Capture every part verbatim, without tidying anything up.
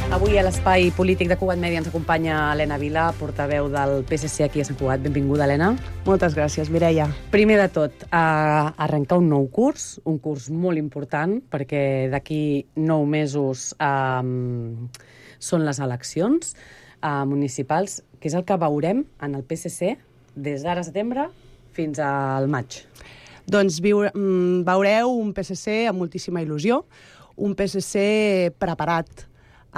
Avui a l'Espai Polític de Cugat Mèdia ens acompanya Helena Vila, portaveu del P S C aquí a Sant Cugat. Benvinguda, Helena. Moltes gràcies, Mireia. Primer de tot, eh, arrencar un nou curs, un curs molt important, perquè d'aquí nou mesos eh, són les eleccions eh, municipals, que és el que veurem en el P S C des d'ara setembre fins al maig. Doncs viure, veureu un P S C amb moltíssima il·lusió, un P S C preparat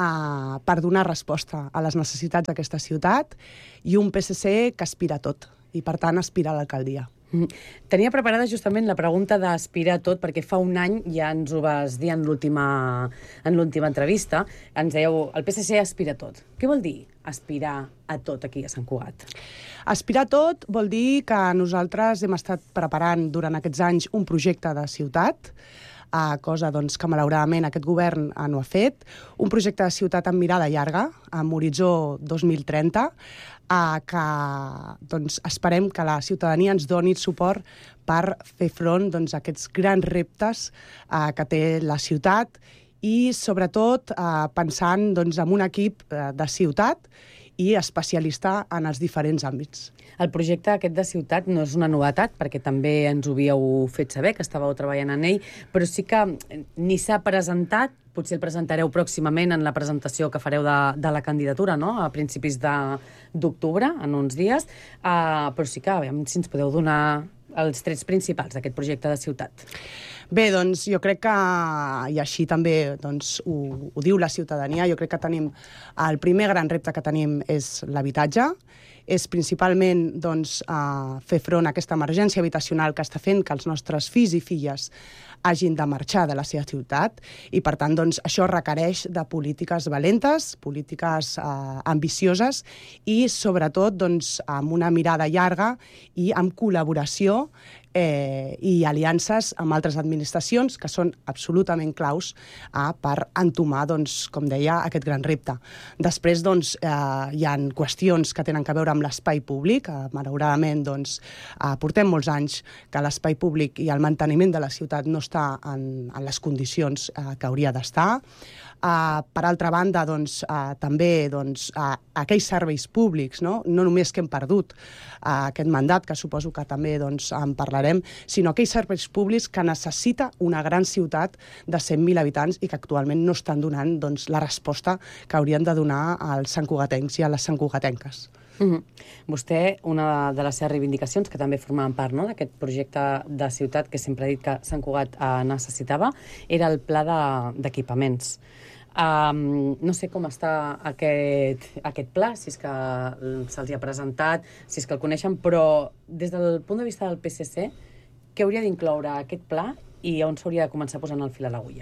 Uh, per donar resposta a les necessitats d'aquesta ciutat i un P S C que aspira a tot i, per tant, aspira a l'alcaldia. Mm. Tenia preparada justament la pregunta d'aspirar a tot, perquè fa un any ja ens ho vas dir en l'última en l'última entrevista. Ens dèieu, el P S C aspira a tot. Què vol dir aspirar a tot aquí a Sant Cugat? Aspirar a tot vol dir que nosaltres hem estat preparant durant aquests anys un projecte de ciutat, Uh, cosa doncs, que malauradament aquest govern uh, no ha fet, un projecte de ciutat amb mirada llarga, amb horitzó dos mil trenta, uh, que doncs, esperem que la ciutadania ens doni suport per fer front doncs, a aquests grans reptes uh, que té la ciutat i, sobretot, uh, pensant doncs, en un equip uh, de ciutat i especialista en els diferents àmbits. El projecte aquest de ciutat no és una novetat, perquè també ens ho havíeu fet saber, que estàveu treballant en ell, però sí que ni s'ha presentat, potser el presentareu pròximament en la presentació que fareu de, de la candidatura, no?, a principis d'octubre, en uns dies, uh, però sí que, a veure si ens podeu donar els trets principals d'aquest projecte de ciutat. Bé, doncs jo crec que, i així també doncs, ho, ho diu la ciutadania, jo crec que tenim, el primer gran repte que tenim és l'habitatge, és principalment doncs, uh, fer front a aquesta emergència habitacional que està fent que els nostres fills i filles hagin de marxar de la seva ciutat i, per tant, doncs, això requereix de polítiques valentes, polítiques uh, ambicioses i, sobretot, doncs, amb una mirada llarga i amb col·laboració eh, i aliances amb altres administracions que són absolutament claus eh, per entomar, doncs, com deia, aquest gran repte. Després, doncs, eh, hi ha qüestions que tenen a veure amb l'espai públic. Eh, malauradament, doncs, eh, portem molts anys que l'espai públic i el manteniment de la ciutat no està en, en les condicions eh, que hauria d'estar. Uh, per altra banda, doncs, uh, també doncs, uh, aquells serveis públics, no, no només que hem perdut uh, aquest mandat, que suposo que també doncs, en parlarem, sinó aquells serveis públics que necessita una gran ciutat de cent mil habitants i que actualment no estan donant doncs, la resposta que haurien de donar als santcugatencs i a les santcugatenques. Mm-hmm. Vostè, una de les seves reivindicacions, que també formaven part, no?, d'aquest projecte de ciutat que sempre ha dit que Sant Cugat eh, necessitava, era el pla d'equipaments. De, Um, no sé com està aquest, aquest pla, si és que se'ls ha presentat, si és que el coneixen, però des del punt de vista del P S C, què hauria d'incloure aquest pla i on s'hauria de començar posant el fil a l'agulla?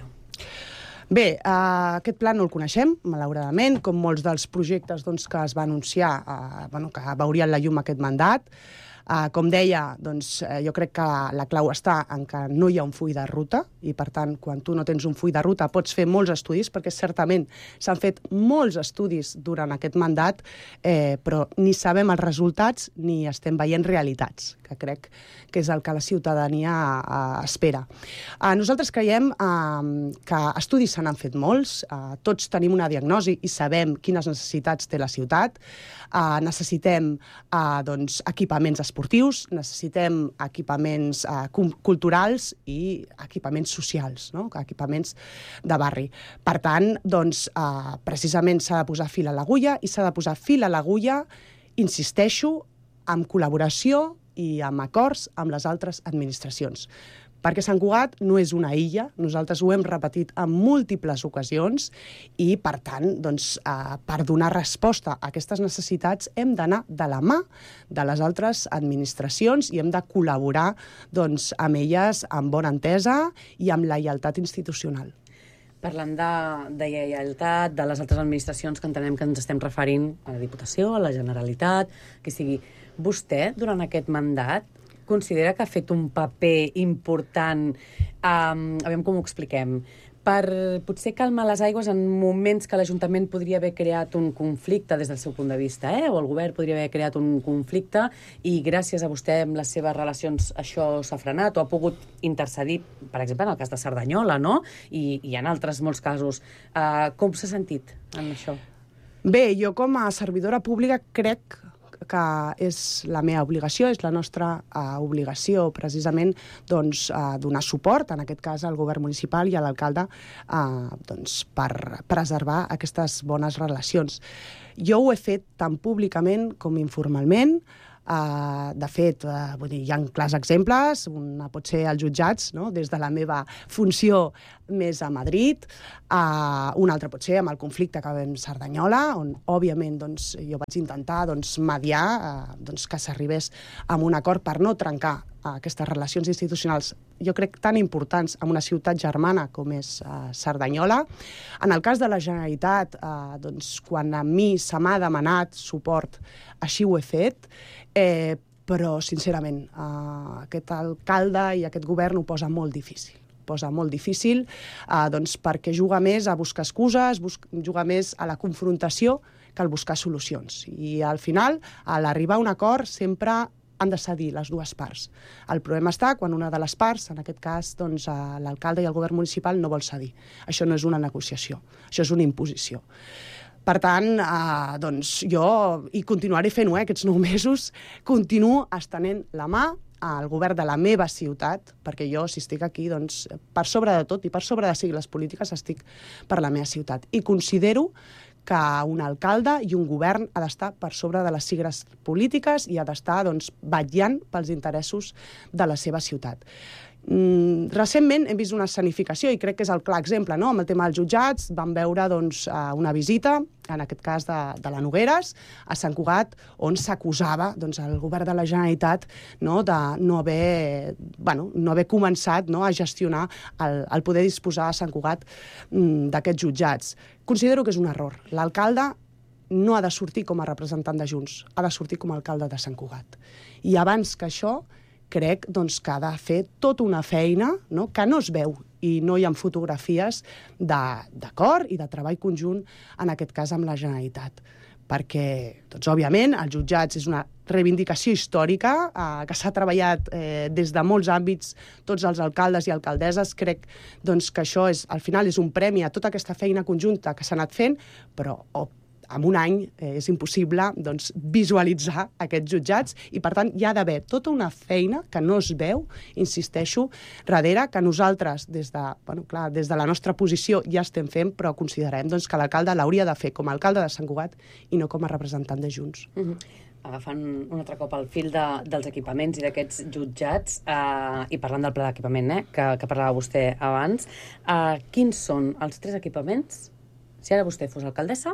Bé, uh, aquest pla no el coneixem, malauradament, com molts dels projectes doncs, que es va anunciar, uh, bueno, que veurien la llum aquest mandat. Uh, com deia, doncs, uh, jo crec que la clau està en que no hi ha un full de ruta i, per tant, quan tu no tens un full de ruta pots fer molts estudis, perquè certament s'han fet molts estudis durant aquest mandat, eh, però ni sabem els resultats ni estem veient realitats, que crec que és el que la ciutadania uh, espera. Uh, nosaltres creiem uh, que estudis se n'han fet molts, uh, tots tenim una diagnosi i sabem quines necessitats té la ciutat, uh, necessitem uh, doncs, equipaments esportius, necessitem equipaments uh, culturals i equipaments socials, no?, equipaments de barri. Per tant, doncs, uh, precisament s'ha de posar fil a l'agulla i s'ha de posar fil a l'agulla, insisteixo, amb col·laboració i amb acords amb les altres administracions. Perquè Sant Cugat no és una illa, nosaltres ho hem repetit en múltiples ocasions i, per tant, doncs, eh, per donar resposta a aquestes necessitats hem d'anar de la mà de les altres administracions i hem de col·laborar doncs, amb elles amb bona entesa i amb lleialtat institucional. Parlant de, de lleialtat, de les altres administracions que entenem que ens estem referint a la Diputació, a la Generalitat, que sigui, vostè, durant aquest mandat, considera que ha fet un paper important, um, a veure com ho expliquem, per potser calmar les aigües en moments que l'Ajuntament podria haver creat un conflicte des del seu punt de vista, eh? o el govern podria haver creat un conflicte i gràcies a vostè amb les seves relacions això s'ha frenat o ha pogut intercedir, per exemple, en el cas de Cerdanyola, no? I, i en altres molts casos. Uh, com s'ha sentit en això? Bé, jo com a servidora pública crec que és la meva obligació, és la nostra uh, obligació, precisament, doncs, uh, donar suport, en aquest cas, al govern municipal i a l'alcalde, uh, doncs, per preservar aquestes bones relacions. Jo ho he fet tant públicament com informalment. Uh, de fet, uh, vull dir, hi ha clars exemples, una pot ser als jutjats, no? Des de la meva funció més a Madrid, uh, una altra pot ser amb el conflicte que vam a Cerdanyola, on, òbviament, doncs, jo vaig intentar doncs, mediar uh, doncs, que s'arribés a un acord per no trencar uh, aquestes relacions institucionals, jo crec, tan importants en una ciutat germana com és uh, Cerdanyola. En el cas de la Generalitat, uh, doncs, quan a mi se m'ha demanat suport, així ho he fet, Eh, però, sincerament, eh, aquest alcalde i aquest govern ho posa molt difícil. Posa molt difícil eh, doncs perquè juga més a buscar excuses, bus- juga més a la confrontació que al buscar solucions. I, al final, a l'arribar a un acord, sempre han de cedir les dues parts. El problema està quan una de les parts, en aquest cas doncs, eh, l'alcalde i el govern municipal, no vol cedir. Això no és una negociació, això és una imposició. Per tant, eh, doncs jo, i continuaré fent-ho, eh, aquests nou mesos, continuo estenent la mà al govern de la meva ciutat, perquè jo, si estic aquí, doncs, per sobre de tot i per sobre de sigles polítiques, estic per la meva ciutat. I considero que un alcalde i un govern ha d'estar per sobre de les sigles polítiques i ha d'estar doncs, vetllant pels interessos de la seva ciutat. Mm, recentment hem vist una escenificació i crec que és el clar exemple, no? Amb el tema dels jutjats vam veure doncs, una visita, en aquest cas de, de la Nogueres, a Sant Cugat, on s'acusava doncs, el govern de la Generalitat, no? de no haver, bueno, no haver començat, no? a gestionar el, el poder disposar a Sant Cugat mm, d'aquests jutjats. Considero que és un error. L'alcalde no ha de sortir com a representant de Junts, ha de sortir com a alcalde de Sant Cugat. I abans que això, crec doncs, que ha de fer tota una feina, no? que no es veu i no hi ha fotografies d'acord i de treball conjunt, en aquest cas amb la Generalitat. Perquè, doncs, òbviament, els jutjats és una reivindicació històrica eh, que s'ha treballat eh, des de molts àmbits, tots els alcaldes i alcaldesses. Crec doncs, que això és, al final és un premi a tota aquesta feina conjunta que s'ha anat fent, però oh, en un any eh, és impossible doncs, visualitzar aquests jutjats i, per tant, hi ha d'haver tota una feina que no es veu, insisteixo, darrere, que nosaltres, des de, bueno, clar, des de la nostra posició ja estem fent, però considerem doncs, que l'alcalde l'hauria de fer com a alcalde de Sant Cugat i no com a representant de Junts. Mm-hmm. Agafant un altre cop el fil de, dels equipaments i d'aquests jutjats, eh, i parlant del pla d'equipament eh, que, que parlava vostè abans, eh, quins són els tres equipaments, si ara vostè fos alcaldessa,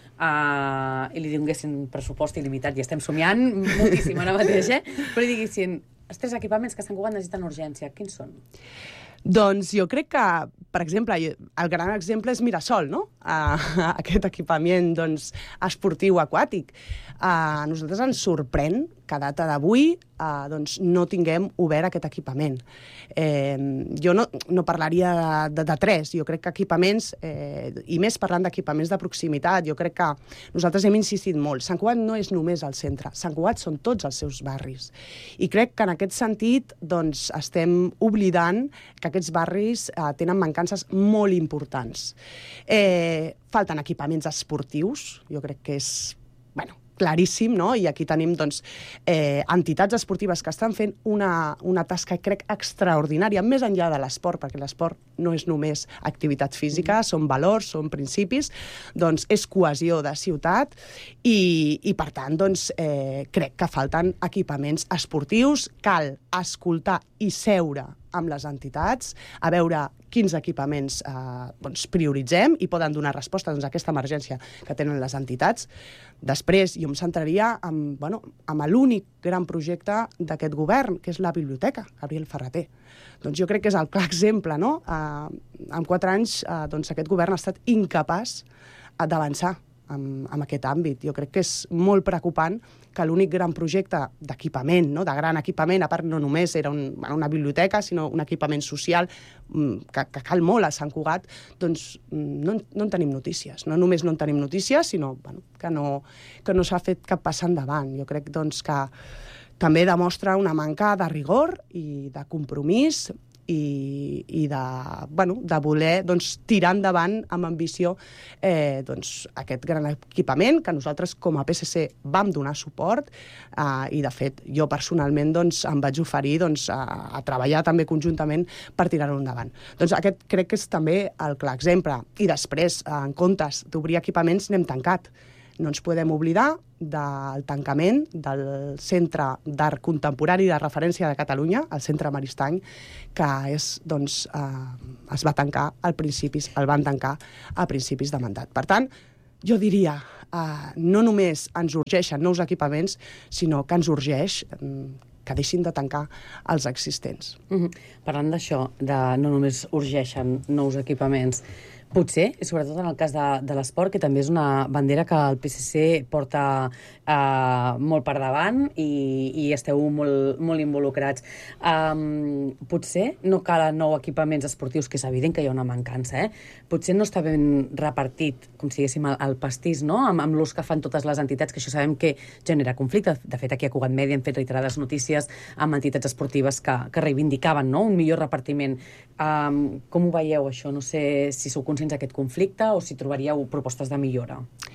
Uh, i li donguessin pressupost il·limitat i estem somiant moltíssim ara mateix, eh? Però li diguessin, els tres equipaments que Sant Cugat necessiten urgència, quins són? Doncs jo crec que, per exemple, el gran exemple és Mirasol, no? Uh, aquest equipament doncs, esportiu aquàtic. Uh, a nosaltres ens sorprèn que a data d'avui uh, doncs, no tinguem obert aquest equipament. Eh, jo no, no parlaria de, de, de tres, jo crec que equipaments, eh, i més parlant d'equipaments de proximitat, jo crec que nosaltres hem insistit molt. Sant Cugat no és només el centre, Sant Cugat són tots els seus barris. I crec que en aquest sentit doncs, estem oblidant que aquests barris eh, tenen mancances molt importants. Eh, falten equipaments esportius, jo crec que és, bueno, claríssim, no? I aquí tenim doncs, eh, entitats esportives que estan fent una, una tasca, crec, extraordinària, més enllà de l'esport, perquè l'esport no és només activitat física, mm. són valors, són principis, doncs és cohesió de ciutat i, i per tant, doncs, eh, crec que falten equipaments esportius, cal escoltar i seure amb les entitats, a veure quins equipaments eh, doncs, prioritzem i poden donar resposta doncs, a aquesta emergència que tenen les entitats. Després, jo em centraria en, bueno, en l'únic gran projecte d'aquest govern, que és la biblioteca, Gabriel Ferrater. Doncs jo crec que és el clar exemple, no? Eh, en quatre anys, eh, doncs, aquest govern ha estat incapaç d'avançar en, en aquest àmbit. Jo crec que és molt preocupant que l'únic gran projecte d'equipament, no? de gran equipament, a part no només era un, una biblioteca, sinó un equipament social que, que cal molt a Sant Cugat, doncs no, no en tenim notícies. No només no en tenim notícies, sinó bueno, que no, que no s'ha fet cap pas endavant. Jo crec doncs, que també demostra una manca de rigor i de compromís i, i de, bueno, de voler doncs, tirar endavant amb ambició eh, doncs, aquest gran equipament que nosaltres com a P S C vam donar suport eh, i de fet jo personalment doncs, em vaig oferir doncs, a, a treballar també conjuntament per tirar-ho endavant. Doncs aquest crec que és també el clar exemple. I després, en comptes d'obrir equipaments, n'hem tancat. No ens podem oblidar del tancament del Centre d'Art Contemporani de Referència de Catalunya, el Centre Maristany, que és, doncs, eh, es va tancar al principis, el van tancar a principis de mandat. Per tant, jo diria, eh, no només ens urgeixen nous equipaments, sinó que ens urgeix eh, que deixin de tancar els existents. Mm-hmm. Parlant d'això, de no només urgeixen nous equipaments, potser, i sobretot en el cas de, de l'esport, que també és una bandera que el P S C porta eh, molt per davant i, i esteu molt, molt involucrats. Um, potser no calen nous equipaments esportius, que és evident que hi ha una mancança, eh? Potser no està ben repartit, com si diguéssim, el, el pastís, no? amb, amb l'ús que fan totes les entitats, que això sabem que genera conflicte. De fet, aquí a Cugat Mèdia hem fet reiterades notícies amb entitats esportives que, que reivindicaven, no? un millor repartiment. Um, com ho veieu, això? No sé si sou conscients d'aquest conflicte o si trobaríeu propostes de millora.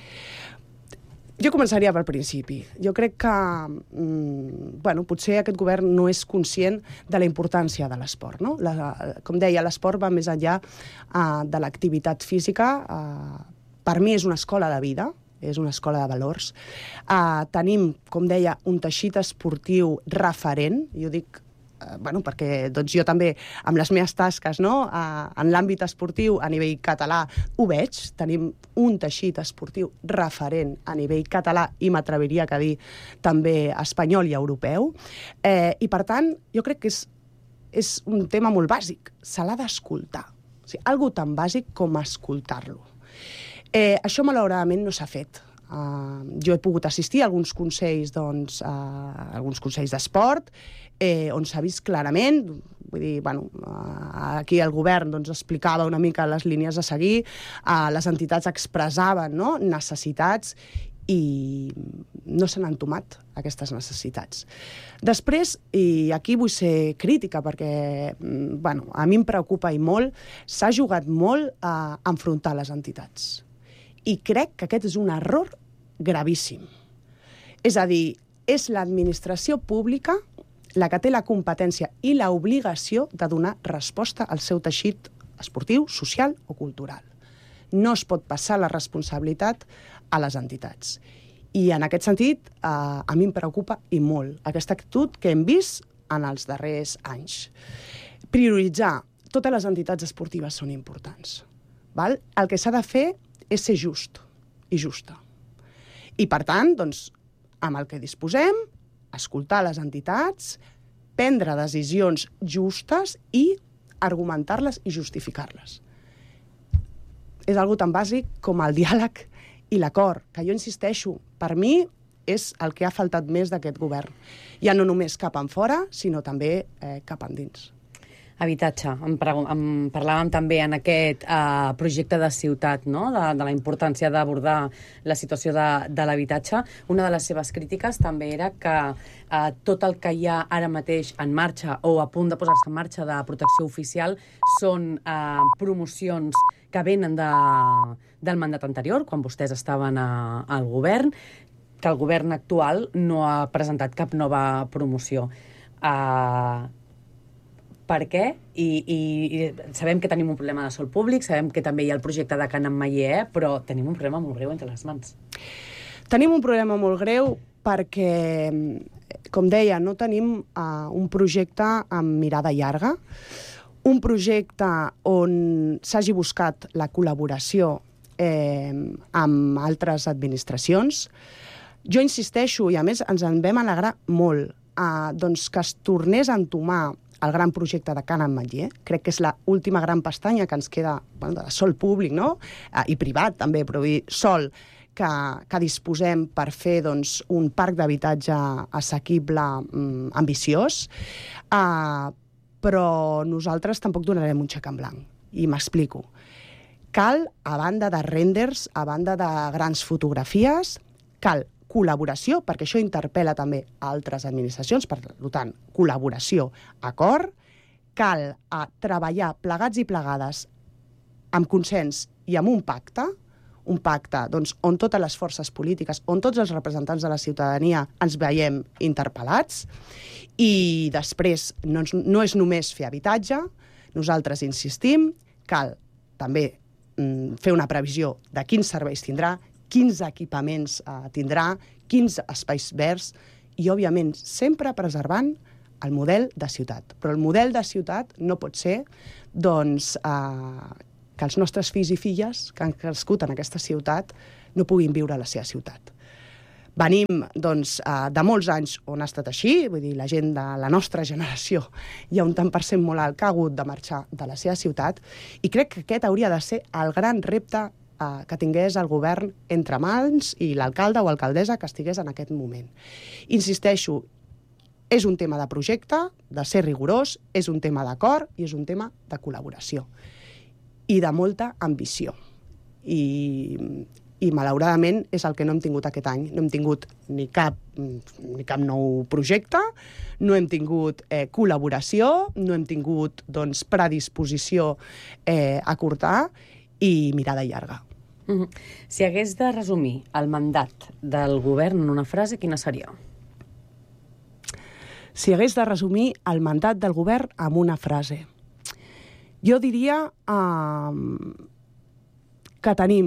Jo començaria pel principi. Jo crec que mm, bueno, potser aquest govern no és conscient de la importància de l'esport. No? La, com deia, l'esport va més enllà uh, de l'activitat física. Uh, per mi és una escola de vida, és una escola de valors. Uh, tenim, com deia, un teixit esportiu referent, jo dic bueno, perquè doncs, jo també, amb les meves tasques, no? uh, en l'àmbit esportiu a nivell català ho veig, tenim un teixit esportiu referent a nivell català i m'atreviria a dir també espanyol i europeu, eh, i per tant jo crec que és, és un tema molt bàsic, se l'ha d'escoltar, o sigui, algo tan bàsic com escoltar-lo. Eh, això malauradament no s'ha fet. Uh, jo he pogut assistir a alguns consells, doncs, uh, alguns consells d'esport, eh, on s'ha vist clarament, vull dir, bueno, uh, aquí el govern doncs, explicava una mica les línies a seguir, uh, les entitats expressaven, no?, necessitats i no s'han entomat aquestes necessitats. Després, i aquí vull ser crítica perquè bueno, a mi em preocupa i molt, s'ha jugat molt a enfrontar les entitats. I crec que aquest és un error gravíssim. És a dir, és l'administració pública la que té la competència i l'obligació de donar resposta al seu teixit esportiu, social o cultural. No es pot passar la responsabilitat a les entitats. I en aquest sentit, eh, a mi em preocupa i molt aquesta actitud que hem vist en els darrers anys. Prioritzar totes les entitats esportives són importants. Val? El que s'ha de fer és ser just i justa. I, per tant, doncs, amb el que disposem, escoltar les entitats, prendre decisions justes i argumentar-les i justificar-les. És algo tan bàsic com el diàleg i l'acord, que jo insisteixo, per mi és el que ha faltat més d'aquest govern. Ja no només cap en fora, sinó també eh, cap endins. Habitatge. En, en parlàvem també en aquest uh, projecte de ciutat, no? de, de la importància d'abordar la situació de, de l'habitatge. Una de les seves crítiques també era que uh, tot el que hi ha ara mateix en marxa o a punt de posar-se en marxa de protecció oficial són uh, promocions que venen de, del mandat anterior, quan vostès estaven a, al govern, que el govern actual no ha presentat cap nova promoció. Uh, Per què? I, i, I sabem que tenim un problema de sòl públic, sabem que també hi ha el projecte de Can Ametller, però tenim un problema molt greu entre les mans. Tenim un problema molt greu perquè, com deia, no tenim uh, un projecte amb mirada llarga, un projecte on s'hagi buscat la col·laboració eh, amb altres administracions. Jo insisteixo, i a més ens en vam alegrar molt, uh, doncs que es tornés a entomar el gran projecte de Can Ametller. Crec que és l'última gran pestanya que ens queda, bueno, de sòl públic, no? Ah, i privat també, però dir, sòl, que, que disposem per fer doncs, un parc d'habitatge assequible, mm, ambiciós, uh, però nosaltres tampoc donarem un xec en blanc. I m'explico. Cal, a banda de renders, a banda de grans fotografies, cal col·laboració, perquè això interpel·la també a altres administracions, per tant, col·laboració, acord, cal a treballar plegats i plegades amb consens i amb un pacte, un pacte doncs, on totes les forces polítiques, on tots els representants de la ciutadania ens veiem interpel·lats, i després no, no és només fer habitatge, nosaltres insistim, cal també mm, fer una previsió de quins serveis tindrà, quins equipaments eh, tindrà, quins espais verds, i, òbviament, sempre preservant el model de ciutat. Però el model de ciutat no pot ser doncs, eh, que els nostres fills i filles que han crescut en aquesta ciutat no puguin viure a la seva ciutat. Venim doncs, eh, de molts anys on ha estat així, vull dir, la gent de la nostra generació hi ha un tant per cent molt alt que ha hagut de marxar de la seva ciutat, i crec que aquest hauria de ser el gran repte que tingués el govern entre mans i l'alcalde o alcaldessa que estigués en aquest moment. Insisteixo, és un tema de projecte, de ser rigorós, és un tema d'acord i és un tema de col·laboració i de molta ambició. I, i malauradament és el que no hem tingut aquest any. No hem tingut ni cap, ni cap nou projecte, no hem tingut eh, col·laboració, no hem tingut doncs, predisposició eh, a acordar i mirada llarga. Mm-hmm. Si hagués de resumir el mandat del govern en una frase, quina seria? Si hagués de resumir el mandat del govern amb una frase, jo diria eh, que tenim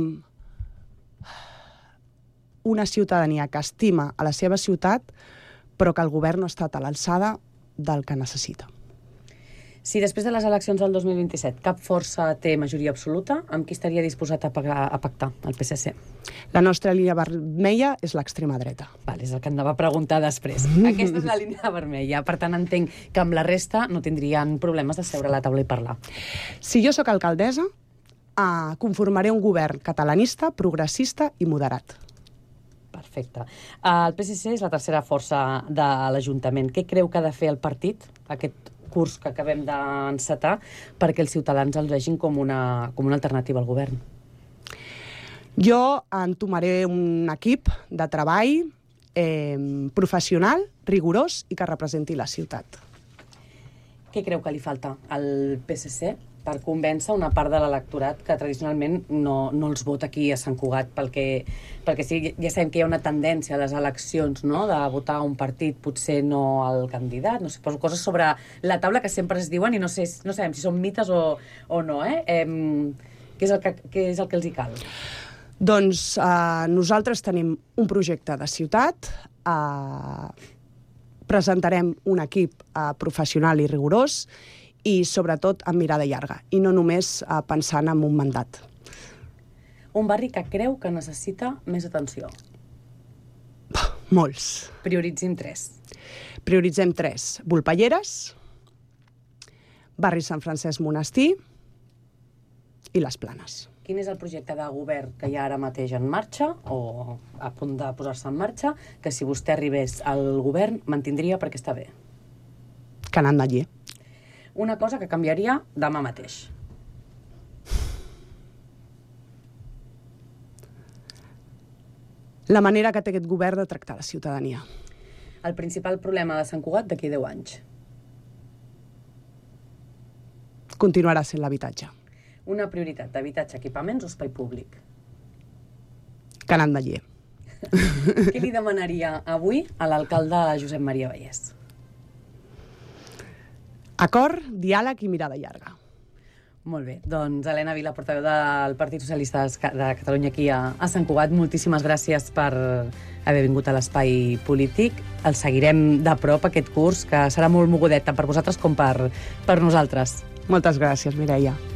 una ciutadania que estima a la seva ciutat, però que el govern no ha estat a l'alçada del que necessita. Si després de les eleccions del dos mil vint-i-set cap força té majoria absoluta, amb qui estaria disposat a, pagar, a pactar el P S C? La nostra línia vermella és l'extrema dreta. Val, és el que em anava a preguntar després. Aquesta és la línia vermella. Per tant, entenc que amb la resta no tindrien problemes de seure a la taula i parlar. Si jo sóc alcaldessa, eh, conformaré un govern catalanista, progressista i moderat. Perfecte. El P S C és la tercera força de l'Ajuntament. Què creu que ha de fer el partit, aquest curs que acabem d'encetar, perquè els ciutadans el vegin com una, com una alternativa al govern? Jo entomaré un equip de treball eh, professional, rigorós i que representi la ciutat. Què creu que li falta al P S C per convèncer una part de l'electorat que tradicionalment no, no els vota aquí a Sant Cugat, perquè, perquè sí, ja sabem que hi ha una tendència a les eleccions, no?, de votar un partit, potser no al candidat, no sé, poso coses sobre la taula que sempre es diuen i no, sé, no sabem si són mites o, o no, eh? eh què, és el que, què és el que els hi cal? Doncs eh, nosaltres tenim un projecte de ciutat, eh, presentarem un equip eh, professional i rigorós, i sobretot amb mirada llarga, i no només eh, pensant en un mandat. Un barri que creu que necessita més atenció? Molts. Prioritzem tres. Prioritzem tres. Volpelleres, barri Sant Francesc Monestir i les Planes. Quin és el projecte de govern que hi ha ara mateix en marxa, o a punt de posar-se en marxa, que si vostè arribés al govern mantindria perquè està bé? Canal Maller. Una cosa que canviaria demà mateix. La manera que té aquest govern de tractar la ciutadania. El principal problema de Sant Cugat d'aquí deu anys? Continuarà sent l'habitatge. Una prioritat d'habitatge, equipaments o espai públic? Canal Maller. Què li demanaria avui a l'alcalde Josep Maria Vallès? Acord, diàleg i mirada llarga. Molt bé. Doncs Helena Vila, portaveu del Partit Socialista de Catalunya aquí a, a Sant Cugat, moltíssimes gràcies per haver vingut a l'Espai Polític. El seguirem de prop, aquest curs, que serà molt mogudet, tant per vosaltres com per, per nosaltres. Moltes gràcies, Mireia.